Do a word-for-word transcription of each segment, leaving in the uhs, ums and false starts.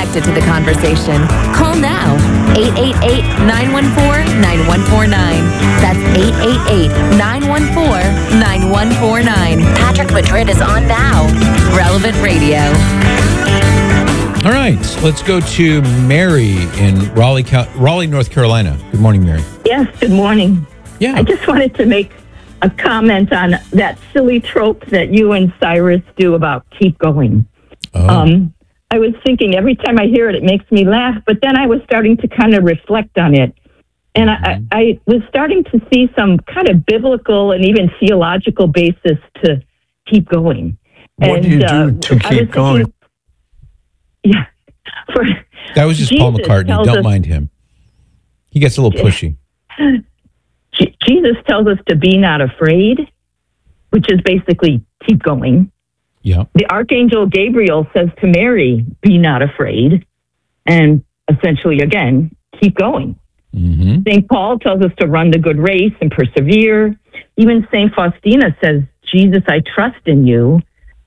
connected to the conversation. Call now. eight eight eight, nine one four, nine one four nine. That's eight eight eight, nine one four, nine one four nine. Patrick Madrid is on now. Relevant Radio. All right, let's go to Mary in Raleigh, Raleigh, North Carolina. Good morning, Mary. Yes, good morning. Yeah. I just wanted to make a comment on that silly trope that you and Cyrus do about keep going. Oh. Um, I was thinking every time I hear it, it makes me laugh, but then I was starting to kind of reflect on it. And mm-hmm. I, I was starting to see some kind of biblical and even theological basis to keep going. What and, do you do uh, to keep going? Thinking, yeah. For, that was just Jesus Paul McCartney. Don't us, mind him. He gets a little pushy. Jesus tells us to be not afraid, which is basically keep going. Yeah. The Archangel Gabriel says to Mary, be not afraid. And essentially, again, keep going. Mm-hmm. Saint Paul tells us to run the good race and persevere. Even Saint Faustina says, Jesus, I trust in you.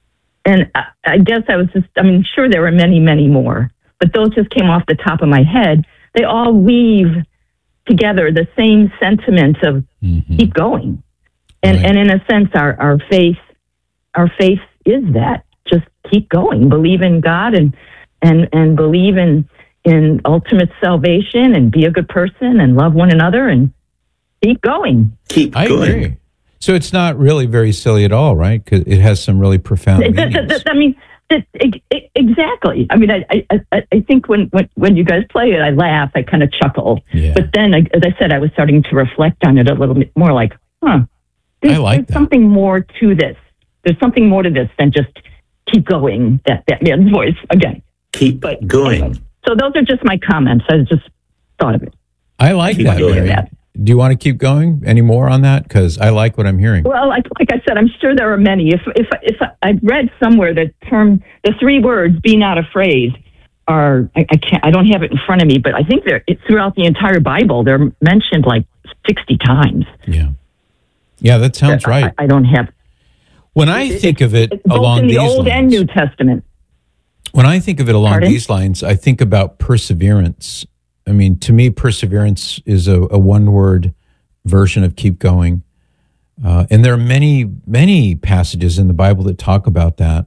And I, I guess I was just, I mean, sure, there were many, many more, but those just came off the top of my head. They all weave together the same sentiment of mm-hmm. keep going. And right. and in a sense, our, our faith, our faith is that. Just keep going. Believe in God and and, and believe in, in ultimate salvation and be a good person and love one another and keep going. Keep I going. Agree. So it's not really very silly at all, right? Because it has some really profound meanings. I mean, it, it, it, exactly. I mean, I, I I think when, when, when you guys play it, I laugh, I kind of chuckle. Yeah. But then, as I said, I was starting to reflect on it a little bit more like, huh, there's, I like there's that. something more to this. There's something more to this than just keep going, that, that man's voice again. Keep but, going. Anyway, so those are just my comments. I just thought of it. I like keep that, Mary. That. Do you want to keep going any more on that? Because I like what I'm hearing. Well, like, like I said, I'm sure there are many. If if if I read somewhere the term, the three words "be not afraid" are I, I can't I don't have it in front of me, but I think they're it's throughout the entire Bible. They're mentioned like sixty times. Yeah, yeah, that sounds right. I, I don't have. When I it, think of it it's both along in the these Old lines, and New Testament. When I think of it along Pardon? these lines, I think about perseverance. I mean, to me, perseverance is a, a one-word version of keep going. Uh, and there are many, many passages in the Bible that talk about that.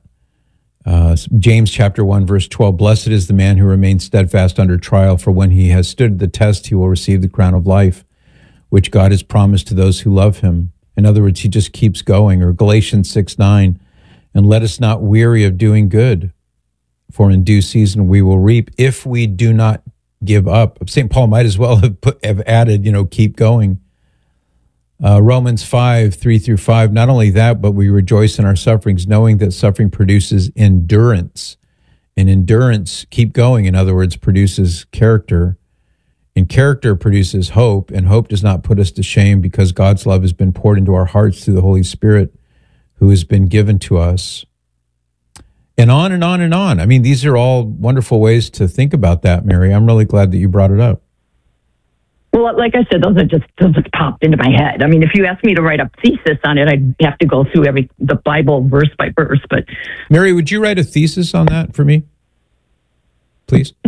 Uh, James chapter one, verse twelve, blessed is the man who remains steadfast under trial, for when he has stood the test, he will receive the crown of life, which God has promised to those who love him. In other words, he just keeps going. Or Galatians six nine, and let us not weary of doing good, for in due season we will reap if we do not give up. Saint Paul might as well have, put, have added, you know, keep going. Uh, Romans five, three through five, not only that, but we rejoice in our sufferings, knowing that suffering produces endurance. And endurance, keep going, in other words, produces character. And character produces hope, and hope does not put us to shame because God's love has been poured into our hearts through the Holy Spirit who has been given to us. And on and on and on. I mean, these are all wonderful ways to think about that, Mary. I'm really glad that you brought it up. Well, like I said, those are just those just popped into my head. I mean, if you asked me to write a thesis on it, I'd have to go through every the Bible verse by verse. But Mary, would you write a thesis on that for me, please? uh,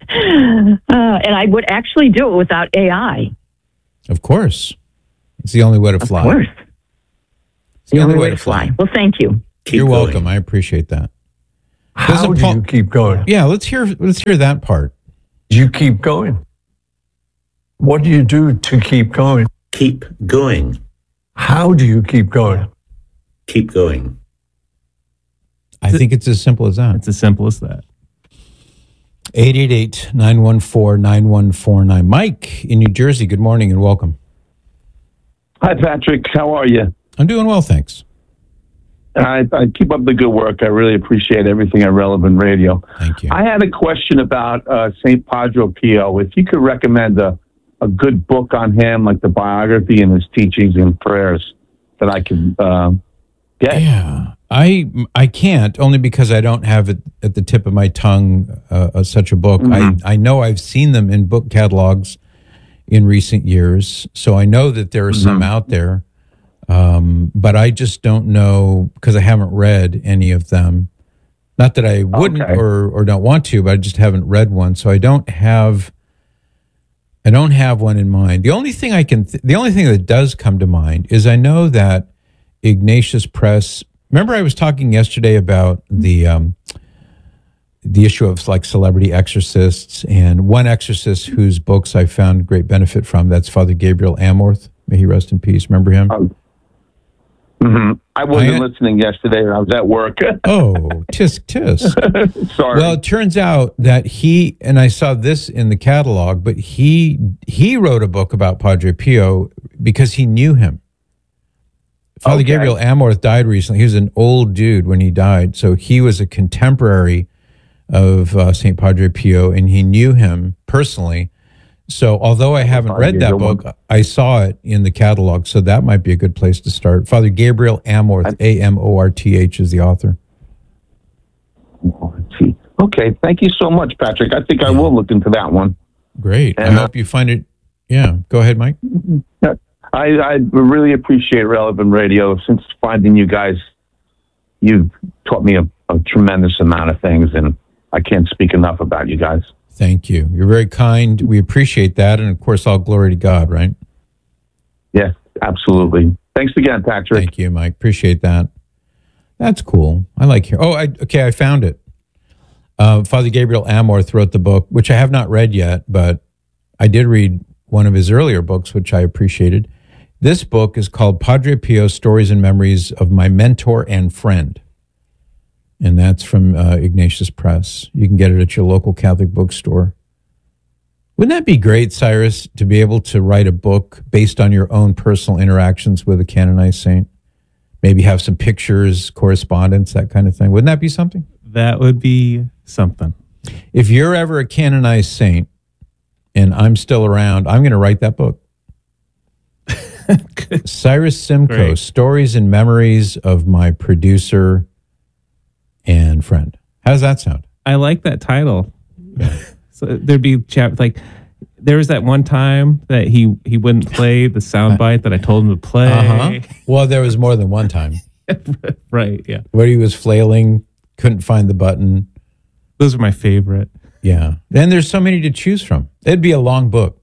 and I would actually do it without A I. Of course, it's the only way to fly. Of course, it's the, the only, only way, way to fly. fly. Well, thank you. Keep You're going. welcome. I appreciate that. How Doesn't do Paul, you keep going? Yeah, let's hear. Let's hear that part. You keep going. What do you do to keep going? Keep going. How do you keep going? Keep going. I think it's as simple as that. It's as simple as that. eight eight eight, nine one four, nine one four nine. Mike in New Jersey, good morning and welcome. Hi, Patrick. How are you? I'm doing well, thanks. I, I keep up the good work. I really appreciate everything at Relevant Radio. Thank you. I had a question about uh, Saint Padre Pio. If you could recommend a, a good book on him, like the biography and his teachings and prayers, that I could uh, get. Yeah, I I can't, only because I don't have it at the tip of my tongue, uh, uh, such a book. Mm-hmm. I, I know I've seen them in book catalogs in recent years, so I know that there are mm-hmm. some out there. Um, but I just don't know, because I haven't read any of them, Not that I wouldn't Okay. or or don't want to, but I just haven't read one, so I don't have I don't have one in mind. The only thing I can th- the only thing that does come to mind is I know that Ignatius Press. Remember, I was talking yesterday about the um, the issue of like celebrity exorcists, and one exorcist whose books I found great benefit from. That's Father Gabriel Amorth. May he rest in peace. Remember him? Um, mhm. I wasn't I- listening yesterday. I was at work. Oh, tisk tisk. Sorry. Well, it turns out that he, and I saw this in the catalog, but he he wrote a book about Padre Pio because he knew him. Father Okay. Gabriel Amorth died recently. He was an old dude when he died, so he was a contemporary of uh, Saint Padre Pio, and he knew him personally. So although I haven't Father read that Gabriel. book, I saw it in the catalog, so that might be a good place to start. Father Gabriel Amorth, A M O R T H, is the author. Okay, thank you so much, Patrick. I think I will look into that one. Great. I And, uh, hope you find it. Yeah, go ahead, Mike. I, I really appreciate Relevant Radio. Since finding you guys, you've taught me a, a tremendous amount of things, and I can't speak enough about you guys. Thank you. You're very kind. We appreciate that. And of course, all glory to God, right? Yes, absolutely. Thanks again, Patrick. Thank you, Mike. Appreciate that. That's cool. I like here. Oh, I, okay. I found it. Uh, Father Gabriel Amorth wrote the book, which I have not read yet, but I did read one of his earlier books, which I appreciated. This book is called Padre Pio, Stories and Memories of My Mentor and Friend. And that's from uh, Ignatius Press. You can get it at your local Catholic bookstore. Wouldn't that be great, Cyrus, to be able to write a book based on your own personal interactions with a canonized saint? Maybe have some pictures, correspondence, that kind of thing. Wouldn't that be something? That would be something. If you're ever a canonized saint and I'm still around, I'm going to write that book. Cyrus Simcoe, Great. Stories and Memories of My Producer and Friend. How does that sound? I like that title. So there'd be chap like there was that one time that he he wouldn't play the soundbite that I told him to play. Uh-huh. Well, there was more than one time Right, yeah. where he was flailing, couldn't find the button. Those are my favorite. Yeah. Then there's so many to choose from. It'd be a long book.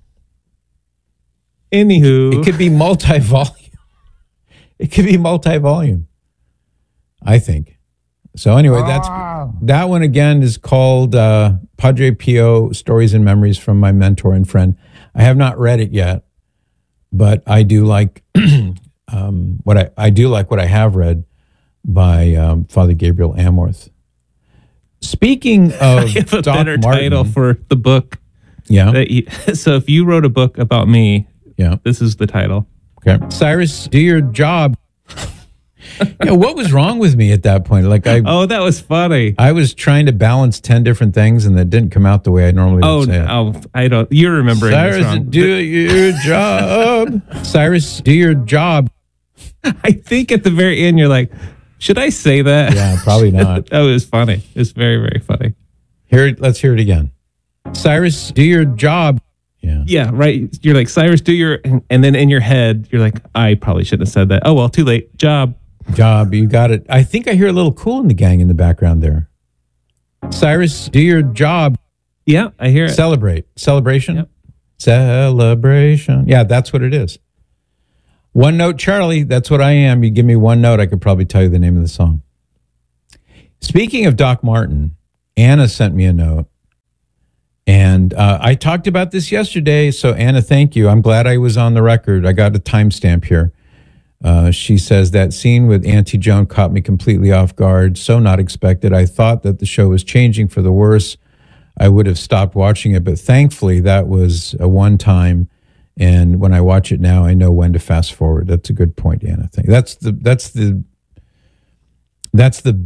Anywho, It could be multi-volume. It could be multi-volume, I think. So anyway, that's that one again is called uh, Padre Pio, Stories and Memories from My Mentor and Friend. I have not read it yet, but I do like um, what I, I do like what I have read by um, Father Gabriel Amorth. Speaking I of have a Doc better Martin, title for the book. yeah, That you, so if you wrote a book about me, yeah. this is the title. Okay. Cyrus, do your job. Yeah, what was wrong with me at that point? Like I, Oh, that was funny. I was trying to balance ten different things, and that didn't come out the way I normally Oh, would say it. no, I don't. You're remembering this Cyrus, wrong. do your job. Cyrus, do your job. I think at the very end, you're like, should I say that? Yeah, probably not. That was funny. It's very, very funny. Here, let's hear it again. Cyrus, do your job. Yeah. Yeah, right. You're like, Cyrus, do your, and, and then in your head, you're like, I probably shouldn't have said that. Oh, well, too late. Job. Job, you got it. I think I hear a little Cool in the Gang in the background there. Cyrus, do your job. Yeah, I hear it. Celebrate. Celebration? Yep. Celebration. Yeah, that's what it is. One note, Charlie. That's what I am. You give me one note, I could probably tell you the name of the song. Speaking of Doc Martin, Anna sent me a note. And uh, I talked about this yesterday. So, Anna, thank you. I'm glad I was on the record. I got a timestamp here. Uh, she says that scene with Auntie Joan caught me completely off guard. So not expected. I thought that the show was changing for the worse. I would have stopped watching it, but thankfully that was a one time. And when I watch it now, I know when to fast forward. That's a good point, Anna. That's the that's the that's the